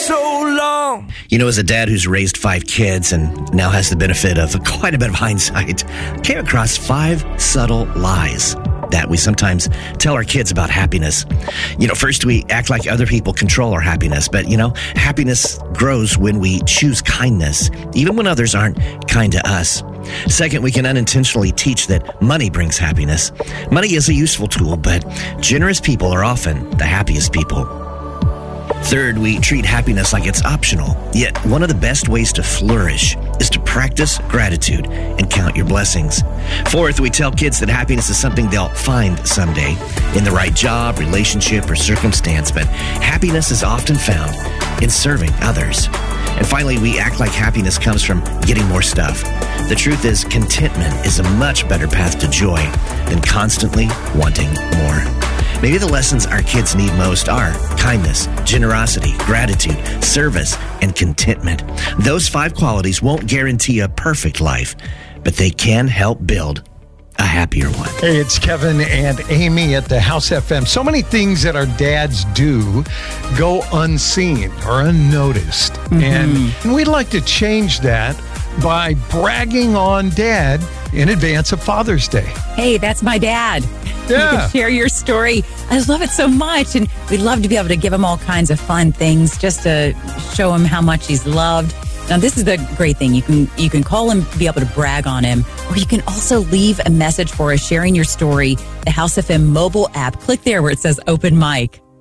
so long. You know, as a dad who's raised 5 kids and now has the benefit of quite a bit of hindsight, came across 5 subtle lies that we sometimes tell our kids about happiness. You know, first, we act like other people control our happiness, but happiness grows when we choose kindness, even when others aren't kind to us. Second, we can unintentionally teach that money brings happiness. Money is a useful tool, but generous people are often the happiest people. Third, we treat happiness like it's optional. Yet, one of the best ways to flourish is to practice gratitude and count your blessings. Fourth, we tell kids that happiness is something they'll find someday in the right job, relationship, or circumstance, but happiness is often found in serving others. And finally, we act like happiness comes from getting more stuff. The truth is, contentment is a much better path to joy than constantly wanting more. Maybe the lessons our kids need most are kindness, generosity, gratitude, service, and contentment. Those 5 qualities won't guarantee a perfect life, but they can help build a happier one. Hey, it's Kevin and Amy at the House FM. So many things that our dads do go unseen or unnoticed. And we'd like to change that by bragging on Dad in advance of Father's Day. Hey, that's my dad. Yeah. You can share your story. I love it so much. And we'd love to be able to give him all kinds of fun things just to show him how much he's loved. Now, this is the great thing. You can call him, be able to brag on him, or you can also leave a message for us sharing your story. The House FM mobile app. Click there where it says open mic.